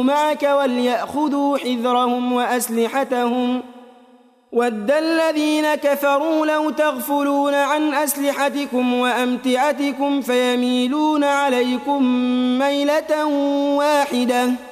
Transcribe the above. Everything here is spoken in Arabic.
معك وليأخذوا حذرهم وأسلحتهم ود الذين كفروا لو تغفلون عن أسلحتكم وأمتعتكم فيميلون عليكم ميلة واحدة